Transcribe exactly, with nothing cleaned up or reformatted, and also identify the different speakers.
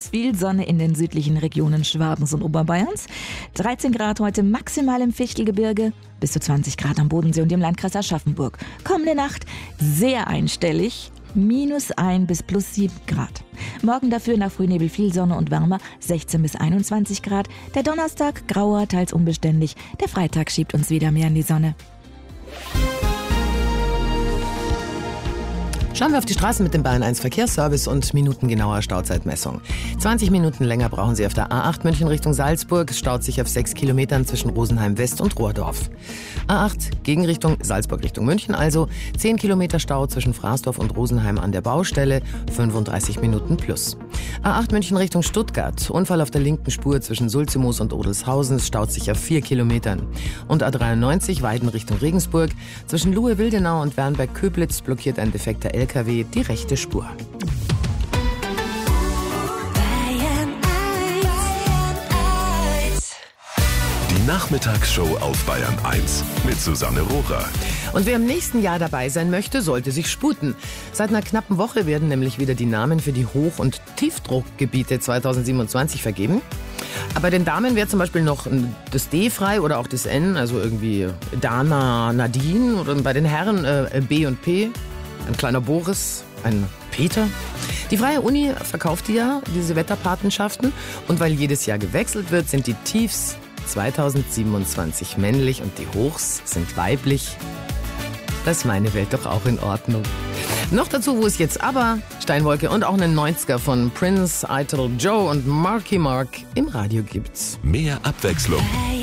Speaker 1: viel Sonne in den südlichen Regionen Schwabens und Oberbayerns. dreizehn Grad heute maximal im Fichtelgebirge, bis zu zwanzig Grad am Bodensee und im Landkreis Aschaffenburg. Kommende Nacht sehr einstellig, minus ein bis plus sieben Grad. Morgen dafür nach Frühnebel viel Sonne und wärmer, sechzehn bis einundzwanzig Grad. Der Donnerstag grauer, teils unbeständig. Der Freitag schiebt uns wieder mehr in die Sonne.
Speaker 2: Schauen wir auf die Straßen mit dem Bayern eins Verkehrsservice und minutengenauer Stauzeitmessung. zwanzig Minuten länger brauchen Sie auf der A acht München Richtung Salzburg. Es staut sich auf sechs Kilometern zwischen Rosenheim West und Rohrdorf. A acht Gegenrichtung Salzburg Richtung München also. zehn Kilometer Stau zwischen Fraßdorf und Rosenheim an der Baustelle. fünfunddreißig Minuten plus. A acht München Richtung Stuttgart. Unfall auf der linken Spur zwischen Sulzimoos und Odelshausen. Es staut sich auf vier Kilometern. Und A dreiundneunzig Weiden Richtung Regensburg. Zwischen Luhe-Wildenau und Wernberg-Köblitz blockiert ein defekter L K W die rechte Spur.
Speaker 3: Die Nachmittagsshow auf Bayern eins mit Susanne Rohrer.
Speaker 2: Und wer im nächsten Jahr dabei sein möchte, sollte sich sputen. Seit einer knappen Woche werden nämlich wieder die Namen für die Hoch- und Tiefdruckgebiete zweitausendsiebenundzwanzig vergeben. Aber den Damen wäre zum Beispiel noch das D frei oder auch das N, also irgendwie Dana, Nadine, oder bei den Herren äh, B und P. Ein kleiner Boris, ein Peter. Die Freie Uni verkauft ja diese Wetterpatenschaften. Und weil jedes Jahr gewechselt wird, sind die Tiefs zweitausendsiebenundzwanzig männlich und die Hochs sind weiblich. Das ist meine Welt doch auch in Ordnung. Noch dazu, wo es jetzt aber Steinwolke und auch einen neunziger von Prince, Idol Joe und Marky Mark im Radio gibt.
Speaker 3: Mehr Abwechslung.